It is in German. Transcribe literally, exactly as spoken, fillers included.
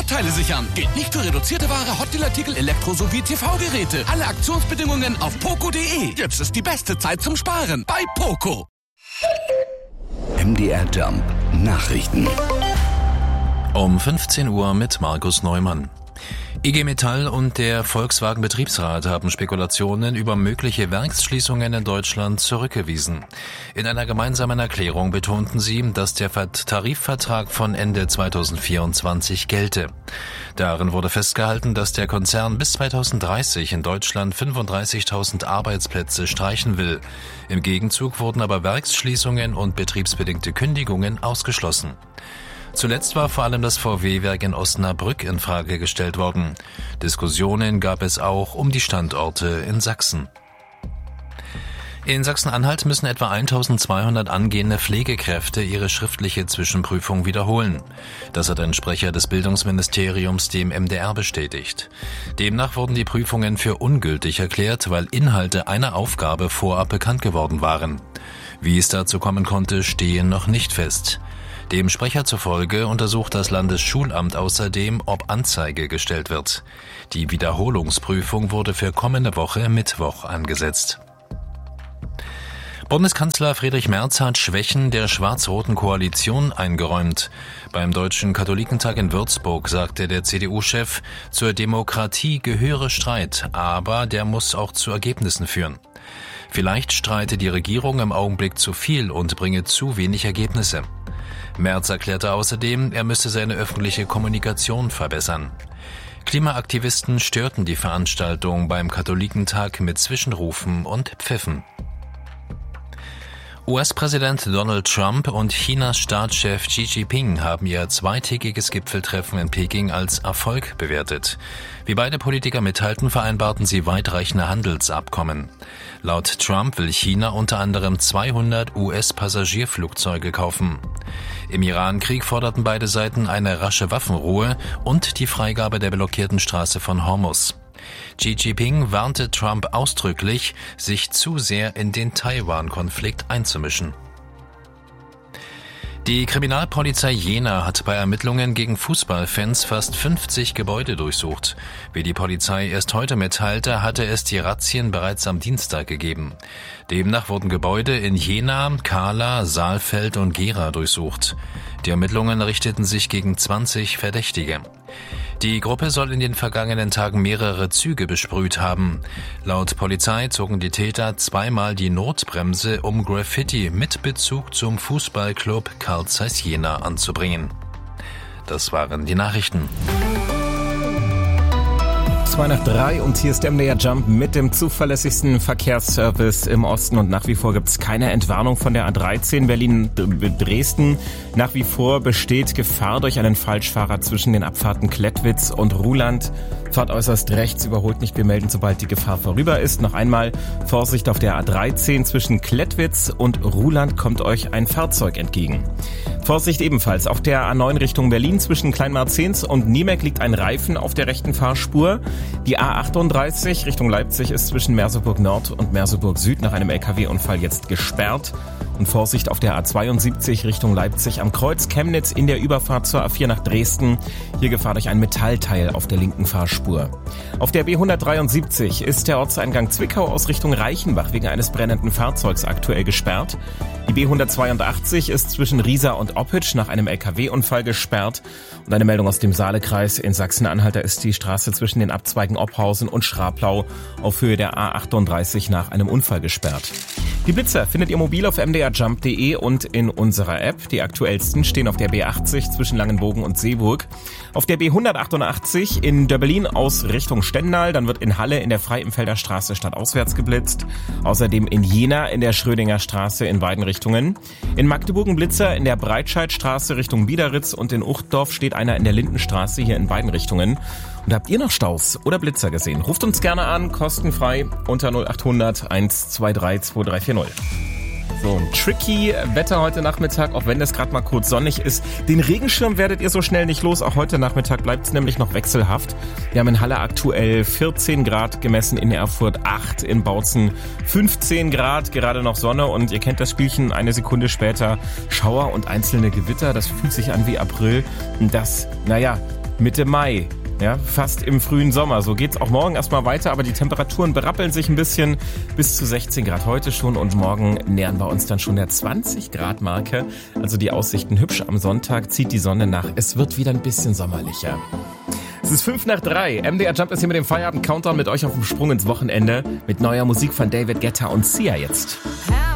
Vorteile sichern. Geht nicht für reduzierte Ware, Hotdeal-Artikel, Elektro- sowie T V-Geräte. Alle Aktionsbedingungen auf poco punkt de. Jetzt ist die beste Zeit zum Sparen bei Poco. M D R Jump Nachrichten. Um fünfzehn Uhr mit Markus Neumann. I G Metall und der Volkswagen Betriebsrat haben Spekulationen über mögliche Werksschließungen in Deutschland zurückgewiesen. In einer gemeinsamen Erklärung betonten sie, dass der Tarifvertrag von Ende zweitausendvierundzwanzig gelte. Darin wurde festgehalten, dass der Konzern bis zweitausenddreißig in Deutschland fünfunddreißigtausend Arbeitsplätze streichen will. Im Gegenzug wurden aber Werksschließungen und betriebsbedingte Kündigungen ausgeschlossen. Zuletzt war vor allem das V W-Werk in Osnabrück in Frage gestellt worden. Diskussionen gab es auch um die Standorte in Sachsen. In Sachsen-Anhalt müssen etwa eintausendzweihundert angehende Pflegekräfte ihre schriftliche Zwischenprüfung wiederholen. Das hat ein Sprecher des Bildungsministeriums dem M D R bestätigt. Demnach wurden die Prüfungen für ungültig erklärt, weil Inhalte einer Aufgabe vorab bekannt geworden waren. Wie es dazu kommen konnte, stehe noch nicht fest. Dem Sprecher zufolge untersucht das Landesschulamt außerdem, ob Anzeige gestellt wird. Die Wiederholungsprüfung wurde für kommende Woche Mittwoch angesetzt. Bundeskanzler Friedrich Merz hat Schwächen der schwarz-roten Koalition eingeräumt. Beim Deutschen Katholikentag in Würzburg sagte der C D U-Chef, zur Demokratie gehöre Streit, aber der muss auch zu Ergebnissen führen. Vielleicht streite die Regierung im Augenblick zu viel und bringe zu wenig Ergebnisse. Merz erklärte außerdem, er müsse seine öffentliche Kommunikation verbessern. Klimaaktivisten störten die Veranstaltung beim Katholikentag mit Zwischenrufen und Pfiffen. U S-Präsident Donald Trump und Chinas Staatschef Xi Jinping haben ihr zweitägiges Gipfeltreffen in Peking als Erfolg bewertet. Wie beide Politiker mitteilten, vereinbarten sie weitreichende Handelsabkommen. Laut Trump will China unter anderem zweihundert U S-Passagierflugzeuge kaufen. Im Iran-Krieg forderten beide Seiten eine rasche Waffenruhe und die Freigabe der blockierten Straße von Hormuz. Xi Jinping warnte Trump ausdrücklich, sich zu sehr in den Taiwan-Konflikt einzumischen. Die Kriminalpolizei Jena hat bei Ermittlungen gegen Fußballfans fast fünfzig Gebäude durchsucht. Wie die Polizei erst heute mitteilte, hatte es die Razzien bereits am Dienstag gegeben. Demnach wurden Gebäude in Jena, Kahla, Saalfeld und Gera durchsucht. Die Ermittlungen richteten sich gegen zwanzig Verdächtige. Die Gruppe soll in den vergangenen Tagen mehrere Züge besprüht haben. Laut Polizei zogen die Täter zweimal die Notbremse, um Graffiti mit Bezug zum Fußballclub Carl Zeiss Jena anzubringen. Das waren die Nachrichten. zwei nach drei und hier ist der M D R Jump mit dem zuverlässigsten Verkehrsservice im Osten und nach wie vor gibt es keine Entwarnung von der A dreizehn Berlin-Dresden. Nach wie vor besteht Gefahr durch einen Falschfahrer zwischen den Abfahrten Klettwitz und Ruhland. Fahrt äußerst rechts, überholt nicht, wir melden, sobald die Gefahr vorüber ist. Noch einmal Vorsicht auf der A dreizehn zwischen Klettwitz und Ruhland kommt euch ein Fahrzeug entgegen. Vorsicht ebenfalls auf der A neun Richtung Berlin zwischen Kleinmarzens und Niemek liegt ein Reifen auf der rechten Fahrspur. Die A achtunddreißig Richtung Leipzig ist zwischen Merseburg Nord und Merseburg Süd nach einem L K W-Unfall jetzt gesperrt. Und Vorsicht auf der A zweiundsiebzig Richtung Leipzig am Kreuz Chemnitz in der Überfahrt zur A vier nach Dresden. Hier Gefahr durch ein Metallteil auf der linken Fahrspur. Auf der B hundertdreiundsiebzig ist der Ortseingang Zwickau aus Richtung Reichenbach wegen eines brennenden Fahrzeugs aktuell gesperrt. Die B hundertzweiundachtzig ist zwischen Riesa und Oppitsch nach einem L K W-Unfall gesperrt. Und eine Meldung aus dem Saalekreis in Sachsen-Anhalt, da ist die Straße zwischen den Abzweigen Ophausen und Schraplau auf Höhe der A achtunddreißig nach einem Unfall gesperrt. Die Blitzer findet ihr mobil auf m d r jump punkt de und in unserer App. Die aktuellsten stehen auf der B achtzig zwischen Langenbogen und Seeburg. Auf der B hundertachtundachtzig in Dörbelin aus Richtung Stendal. Dann wird in Halle in der Freienfelder Straße stadtauswärts geblitzt. Außerdem in Jena in der Schrödinger Straße in beiden Richtungen. In Magdeburg ein Blitzer in der Breitscheidstraße Richtung Biederitz und in Uchtdorf steht einer in der Lindenstraße hier in beiden Richtungen. Und habt ihr noch Staus oder Blitzer gesehen? Ruft uns gerne an, kostenfrei unter null achthundert eins zwei drei zwei drei vier null. So, ein tricky Wetter heute Nachmittag, auch wenn es gerade mal kurz sonnig ist. Den Regenschirm werdet ihr so schnell nicht los. Auch heute Nachmittag bleibt es nämlich noch wechselhaft. Wir haben in Halle aktuell vierzehn Grad gemessen, in Erfurt acht, in Bautzen fünfzehn Grad, gerade noch Sonne. Und ihr kennt das Spielchen, eine Sekunde später Schauer und einzelne Gewitter. Das fühlt sich an wie April. Und das, naja, Mitte Mai. Ja, fast im frühen Sommer. So geht's auch morgen erstmal weiter, aber die Temperaturen berappeln sich ein bisschen bis zu sechzehn Grad heute schon und morgen nähern wir uns dann schon der zwanzig Grad Marke. Also die Aussichten hübsch. Am Sonntag zieht die Sonne nach. Es wird wieder ein bisschen sommerlicher. Es ist fünf nach drei. M D R Jump ist hier mit dem Feierabend-Countdown mit euch auf dem Sprung ins Wochenende mit neuer Musik von David Guetta und Sia jetzt.